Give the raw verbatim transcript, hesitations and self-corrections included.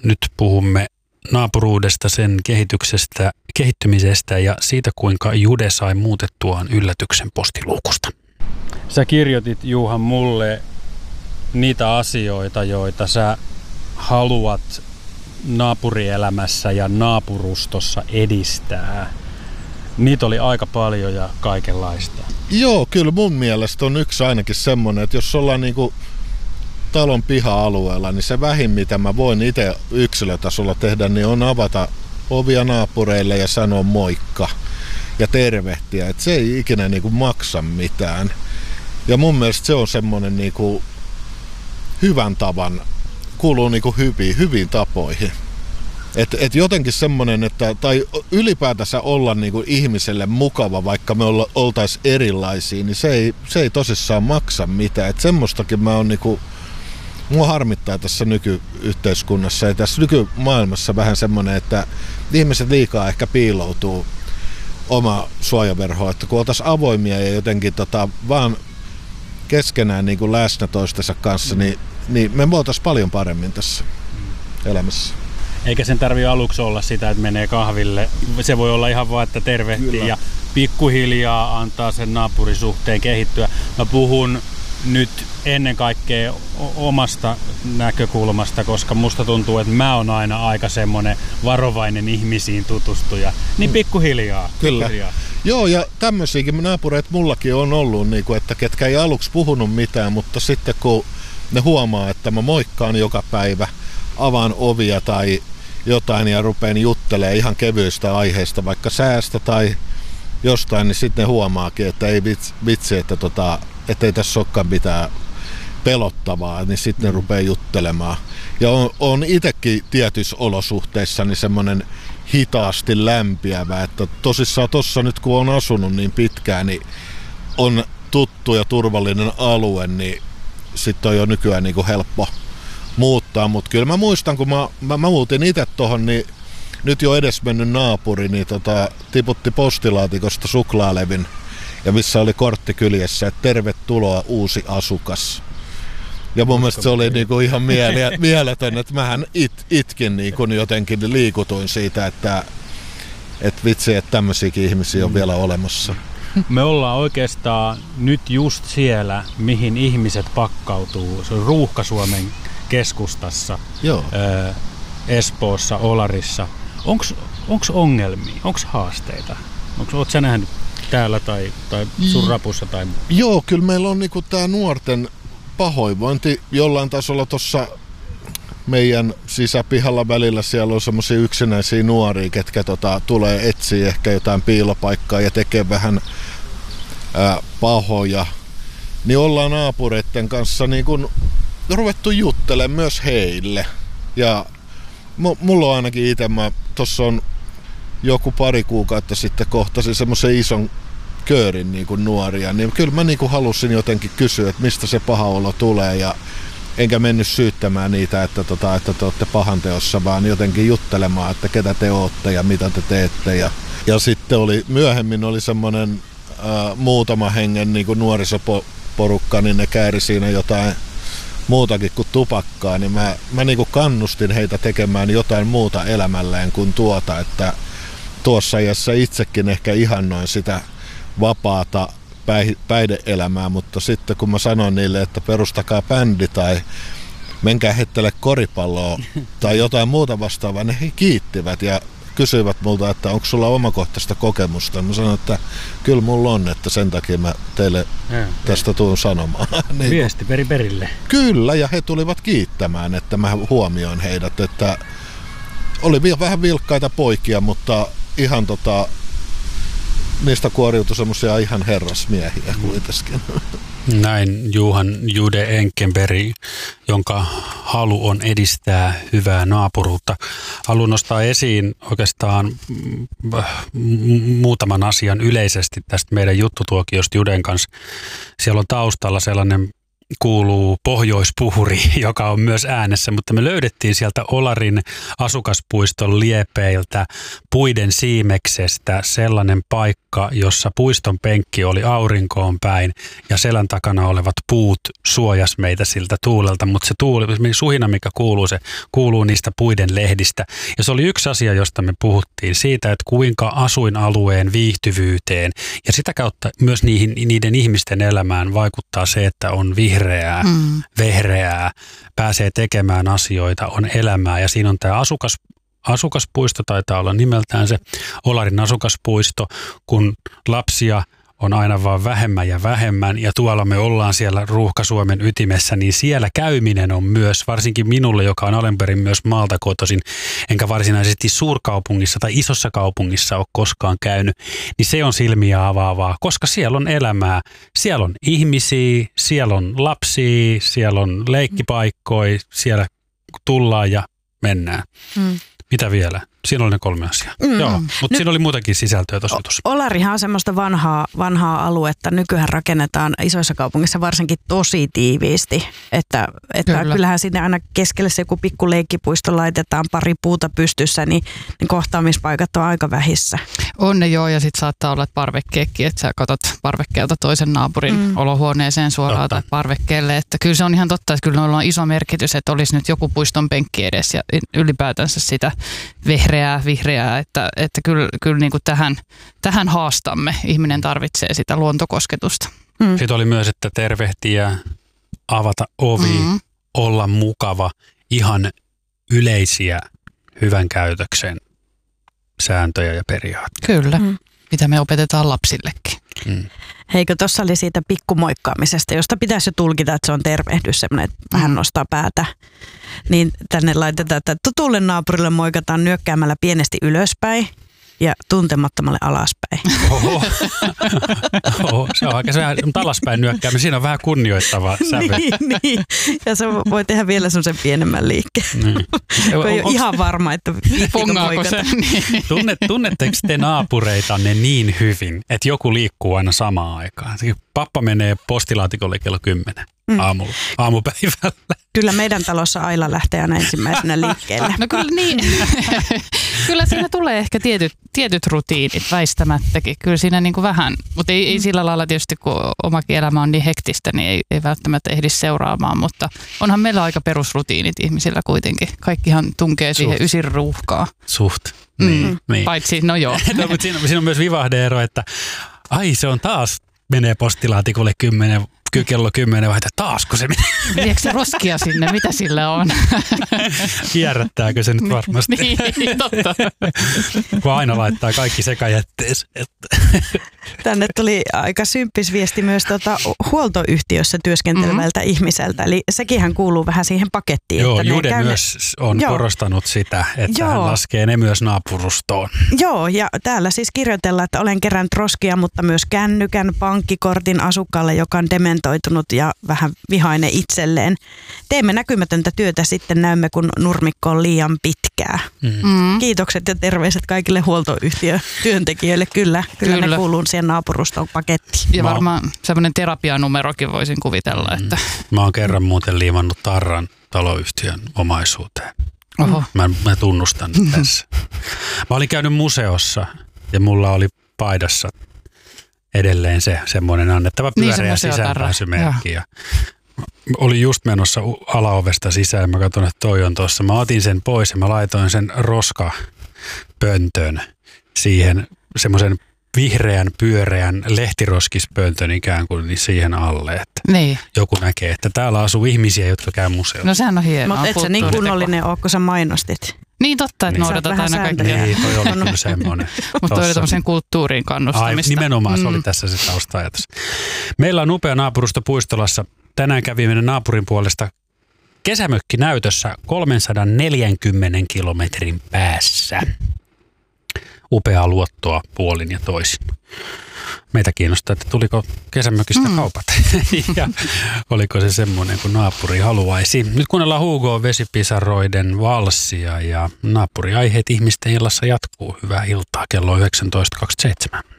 nyt puhumme naapuruudesta, sen kehityksestä, kehittymisestä ja siitä, kuinka Jude sai muutettuaan yllätyksen postiluukusta. Sä kirjoitit, Juha, mulle niitä asioita, joita sä haluat naapurielämässä ja naapurustossa edistää. Niitä oli aika paljon ja kaikenlaista. Joo, kyllä mun mielestä on yksi ainakin semmoinen, että jos ollaan niinku talon piha-alueella, niin se vähin, mitä mä voin itse yksilötasolla tehdä, niin on avata ovia naapureille ja sanoa moikka ja tervehtiä. Et se ei ikinä niinku maksa mitään. Ja mun mielestä se on semmoinen niinku hyvän tavan, kuuluu niinku hyviin, hyviin tapoihin. Et, et jotenkin semmoinen, että, tai ylipäätänsä olla niinku ihmiselle mukava, vaikka me olla, oltais erilaisia, niin se ei, se ei tosissaan maksa mitään. Et semmoistakin mä oon niinku, mua harmittaa tässä nykyyhteiskunnassa ja tässä nykymaailmassa vähän semmoinen, että ihmiset liikaa ehkä piiloutuu oma suojaverhoon, että kun oltaisiin avoimia ja jotenkin tota, vaan keskenään niin kuin läsnä toistensa kanssa, niin, niin me voitaisiin paljon paremmin tässä elämässä. Eikä sen tarvitse aluksi olla sitä, että menee kahville. Se voi olla ihan vaan, että tervehtii Kyllä. ja pikkuhiljaa antaa sen naapurisuhteen kehittyä. Mä puhun nyt ennen kaikkea omasta näkökulmasta, koska musta tuntuu, että mä oon aina aika semmoinen varovainen ihmisiin tutustuja. Niin pikkuhiljaa. Kyllä. Pikkuhiljaa. Joo, ja tämmöisiäkin naapureita mullakin on ollut, niin kuin, että ketkä ei aluksi puhunut mitään, mutta sitten kun ne huomaa, että mä moikkaan joka päivä, avaan ovia tai jotain ja rupean juttelemaan ihan kevyistä aiheista, vaikka säästä tai jostain, niin sitten ne huomaakin, että ei vitsi, että tota, ei tässä olekaan mitään pelottavaa, niin sitten ne rupeaa juttelemaan. Ja on, on itsekin tietyissä olosuhteissa niin semmoinen hitaasti lämpiävä, että tosissaan tuossa nyt kun on asunut niin pitkään, niin on tuttu ja turvallinen alue, niin sitten on jo nykyään niin kuin helppo muuttaa, mutta kyllä mä muistan, kun mä, mä, mä muutin itse tohon, niin nyt jo edesmennyt naapuri niin tota, tiputti postilaatikosta suklaalevin ja missä oli kortti kyljessä, että tervetuloa uusi asukas. Ja mun mielestä se oli niinku ihan miele- mieletön, että mähän it, itkin niinku jotenkin liikutuin siitä, että et vitsi, että tämmöisiäkin ihmisiä on mm. vielä olemassa. Me ollaan oikeastaan nyt just siellä, mihin ihmiset pakkautuu. Se on Ruuhka-Suomen keskustassa, Joo. Ää, Espoossa, Olarissa. Onks, onks ongelmia? Onks haasteita? Onks, oot sä nähnyt täällä tai, tai sun rapussa? Tai... Joo, kyllä meillä on niinku tää nuorten pahoinvointi jollain tasolla tuossa meidän sisäpihalla välillä. Siellä on semmoisia yksinäisiä nuoria, ketkä tota, tulee etsiä ehkä jotain piilopaikkaa ja tekee vähän ää, pahoja. Niin ollaan naapureiden kanssa niin kun ruvettu juttelemaan myös heille. Ja m- mulla on ainakin itse, mä tossa on joku pari kuukautta sitten kohtasin semmoisen ison köörin niin kuin nuoria, niin kyllä mä niin kuin halusin jotenkin kysyä, että mistä se paha olo tulee, ja enkä mennyt syyttämään niitä, että, tota, että te olette pahanteossa, vaan jotenkin juttelemaan, että ketä te ootte ja mitä te teette. Ja, ja sitten oli, myöhemmin oli semmoinen äh, muutama hengen niin kuin nuorisoporukka, niin ne kääri siinä jotain muutakin kuin tupakkaa, niin mä, mä niin kuin kannustin heitä tekemään jotain muuta elämälleen kuin tuota, että tuossa iässä itsekin ehkä ihannoin sitä vapaata päihde-elämää, mutta sitten kun mä sanoin niille, että perustakaa bändi tai menkää heittele koripalloa tai jotain muuta vastaavaa, ne he kiittivät ja kysyivät multa, että onko sulla omakohtaista kokemusta. Mä sanoin, että kyllä mulla on, että sen takia mä teille ja, tästä ja. tuun sanomaan. niin, Viesti peri perille. Kyllä, ja he tulivat kiittämään, että mä huomioin heidät, että oli vähän vilkkaita poikia, mutta ihan tota niistä kuoriutui semmoisia ihan herrasmiehiä kuitenkin. Näin Johan Jude Enkenberg, jonka halu on edistää hyvää naapuruutta. Haluan nostaa esiin oikeastaan muutaman asian yleisesti tästä meidän juttutuokiosta Juden kanssa. Siellä on taustalla sellainen kuuluu pohjoispuhuri, joka on myös äänessä, mutta me löydettiin sieltä Olarin asukaspuiston liepeiltä puiden siimeksestä sellainen paikka, jossa puiston penkki oli aurinkoon päin ja selän takana olevat puut suojas meitä siltä tuulelta, mutta se tuuli, suhina mikä kuuluu, se kuuluu niistä puiden lehdistä. Ja se oli yksi asia, josta me puhuttiin siitä, että kuinka asuinalueen viihtyvyyteen ja sitä kautta myös niihin, niiden ihmisten elämään vaikuttaa se, että on vihreää, mm. vehreää, pääsee tekemään asioita, on elämää ja siinä on tämä asukas, asukaspuisto, taitaa olla nimeltään se Olarin asukaspuisto, kun lapsia on aina vaan vähemmän ja vähemmän ja tuolla me ollaan siellä Ruuhka-Suomen ytimessä, niin siellä käyminen on myös, varsinkin minulle, joka on alun perin myös maalta kotoisin, enkä varsinaisesti suurkaupungissa tai isossa kaupungissa ole koskaan käynyt, niin se on silmiä avaavaa, koska siellä on elämää, siellä on ihmisiä, siellä on lapsia, siellä on leikkipaikkoja, siellä tullaan ja mennään. Mm. Mitä vielä? Siinä oli ne kolme asiaa. Mm. Joo, mutta Nyt, siinä oli muutakin sisältöä tuossa jutussa. Olarihan on semmoista vanhaa, vanhaa aluetta. Nykyään rakennetaan isoissa kaupungissa varsinkin tosi tiiviisti. Että, että Kyllä. kyllähän sinne aina keskelle se joku pikku leikkipuisto laitetaan pari puuta pystyssä, niin, niin kohtaamispaikat on aika vähissä. On ne joo, ja sitten saattaa olla parvekkeekki, että sä katot parvekkeelta toisen naapurin mm. olohuoneeseen suoraan totta. Tai parvekkeelle. Että kyllä se on ihan totta, että kyllä noilla on iso merkitys, että olisi nyt joku puiston penkki edes ja ylipäätänsä sitä vehreää. Vihreää, vihreää, että, että kyllä, kyllä niin kuin tähän, tähän haastamme. Ihminen tarvitsee sitä luontokosketusta. Mm. Sitten oli myös, että tervehtiä, avata ovi, mm. olla mukava, ihan yleisiä hyvän käytöksen sääntöjä ja periaatteita. Kyllä, mm. mitä me opetetaan lapsillekin. Mm. Heikö, tuossa oli siitä pikkumoikkaamisesta, josta pitäisi jo tulkita, että se on tervehdys, semmoinen, että vähän mm. nostaa päätä. Niin tänne laitetaan, että tutulle naapurille moikataan nyökkäämällä pienesti ylöspäin ja tuntemattomalle alaspäin. Oho. Oho, se on aika vähän, mutta alaspäin nyökkääminen, siinä on vähän kunnioittava sävy. niin, niin, ja se voi tehdä vielä semmoisen pienemmän liikkeen. Niin. Kun ei ole ihan varma, että viittikö moikata. Niin. Tunnet, tunnetteko te naapureitanne niin hyvin, että joku liikkuu aina samaan aikaan? Pappa menee postilaatikolle kello kymmenen mm. aamulla, aamupäivällä. Kyllä meidän talossa Aila lähtee aina ensimmäisenä liikkeelle. No kyllä niin. Kyllä siinä tulee ehkä tietyt, tietyt rutiinit väistämättäkin. Kyllä siinä niin kuin vähän, mutta ei, ei sillä lailla tietysti, kun omakin elämä on niin hektistä, niin ei, ei välttämättä ehdi seuraamaan. Mutta onhan meillä aika perusrutiinit ihmisillä kuitenkin. Kaikkihan tunkee siihen Suht. ysin ruuhkaa. Suht. Mm. Niin, niin. Paitsi, no joo. no, mutta siinä, siinä on myös vivahde-ero, että ai se on taas menee postilaatikolle kymmenen kello kymmenen vai taasko se menee? Viekö se roskia sinne? Mitä sillä on? Kierrättääkö se nyt varmasti? Niin, totta. Kun aina laittaa kaikki sekajätteeseen. Tänne tuli aika symppis viesti myös tuota huoltoyhtiössä työskentelevältä mm-hmm. ihmiseltä. Eli sekinhän kuuluu vähän siihen pakettiin. Joo, että Jude käy... myös on Joo. korostanut sitä, että Joo. hän laskee ne myös naapurustoon. Joo, ja täällä siis kirjoitellaan, että olen kerännyt roskia, mutta myös kännykän, pankkikortin asukkaalle, joka on dementoitunut ja vähän vihainen itselleen. Teemme näkymätöntä työtä, sitten näemme, kun nurmikko on liian pitkää. Mm. Kiitokset ja terveiset kaikille huoltoyhtiötyöntekijöille. Kyllä, kyllä, kyllä. ne kuuluu siihen naapuruston pakettiin. Ja varmaan semmoinen terapianumerokin voisin kuvitella. Että... Mä oon kerran muuten liimannut tarran taloyhtiön omaisuuteen. Oho. Mä, mä tunnustan tässä. Mä olin käynyt museossa ja mulla oli paidassa edelleen se semmoinen annettava pyöreä niin sisäänpääsymerkki. Ja olin just menossa alaovesta sisään ja mä katson, että toi on tuossa. Mä otin sen pois ja mä laitoin sen roskapöntön siihen semmoisen vihreän, pyöreän lehtiroskispöntön ikään kuin niin siihen alle, että niin. joku näkee, että täällä asuu ihmisiä, jotka käy museossa. No sehän on hienoa. Mutta et sä niin kunnollinen ole, kun sä mainostit. Niin totta, että niin, noudatat aina kaikkea. Niin, toi oli kyllä semmoinen. Mutta toi oli tämmöisen kulttuuriin kannustamista. Ai, nimenomaan se oli tässä se tausta-ajatus. Meillä on upea naapurusto Puistolassa. Tänään kävi meidän naapurin puolesta kesämökkinäytössä kolmesataaneljäkymmentä kilometrin päässä. Upeaa luottoa puolin ja toisin. Meitä kiinnostaa, että tuliko kesämökistä mm. kaupat ja oliko se semmoinen kuin naapuri haluaisi. Nyt kuunnellaan Hugo Vesipisaroiden valssia ja naapuriaiheet ihmisten illassa jatkuu. Hyvää iltaa, kello yhdeksäntoista kaksikymmentäseitsemän.